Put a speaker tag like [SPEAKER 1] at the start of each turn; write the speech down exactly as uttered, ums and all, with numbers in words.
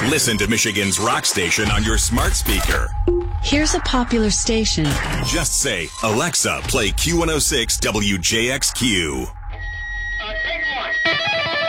[SPEAKER 1] Listen to Michigan's rock station on your smart speaker.
[SPEAKER 2] Here's a popular station.
[SPEAKER 1] Just say, Alexa, play Q one oh six W J X Q.